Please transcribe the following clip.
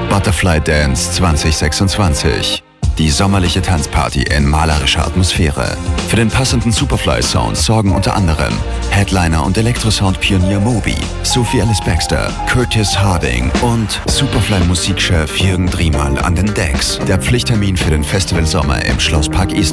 Butterfly Dance 2026. Die sommerliche Tanzparty in malerischer Atmosphäre. Für den passenden Superfly-Sound sorgen unter anderem Headliner und Elektrosound-Pionier Moby, Sophie Alice Baxter, Curtis Harding und Superfly-Musikchef Jürgen Driemal an den Decks. Der Pflichttermin für den Festivalsommer im Schlosspark East